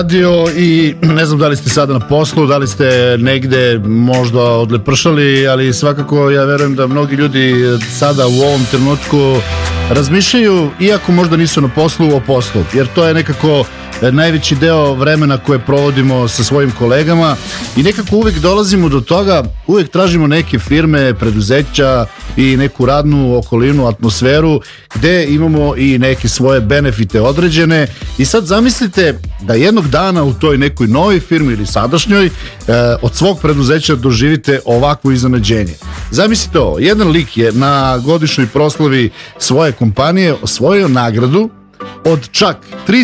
radio i ne znam da li ste sada na poslu, da li ste negde možda odlepršali, ali svakako ja verujem da mnogi ljudi sada u ovom trenutku razmišljaju, iako možda nisu na poslu, o poslu, jer to je nekako najveći deo vremena koje provodimo sa svojim kolegama i nekako uvek dolazimo do toga, uvek tražimo neke firme, preduzeća i neku radnu okolinu, atmosferu gde imamo i neke svoje benefite određene i sad zamislite da jednog dana u toj nekoj novoj firmi ili sadašnjoj od svog preduzeća doživite ovakvo iznenađenje. Zamislite ovo, jedan lik je na godišnjoj proslavi svoje kompanije osvojio nagradu od čak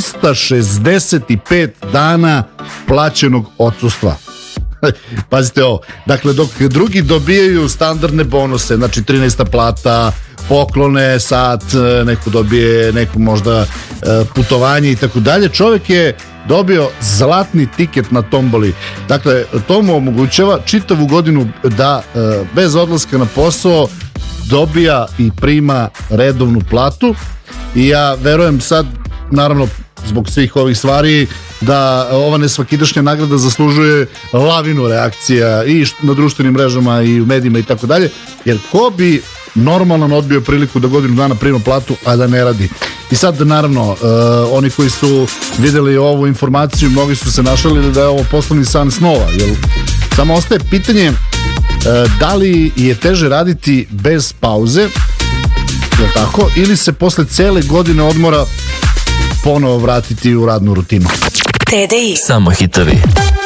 365 dana plaćenog odsustva. Pazite ovo, dakle dok drugi dobijaju standardne bonuse, znači 13. plata, poklone, sat, neko dobije neko možda putovanje i tako dalje, čovjek je dobio zlatni tiket na tomboli. Dakle, to mu omogućava čitavu godinu da bez odlaska na posao dobija i prima redovnu platu. I ja verujem sad, naravno zbog svih ovih stvari, da ova nesvakidašnja nagrada zaslužuje lavinu reakcija i na društvenim mrežama i u medijima i tako dalje, jer ko bi normalno odbio priliku da godinu dana prima platu, a da ne radi. I sad naravno oni koji su vidjeli ovu informaciju, mnogi su se našali da je ovo poslovni san snova, jer samo ostaje pitanje da li je teže raditi bez pauze, je tako, ili se posle cele godine odmora ponovo vratiti u radnu rutinu. TDI. Samo hitovi.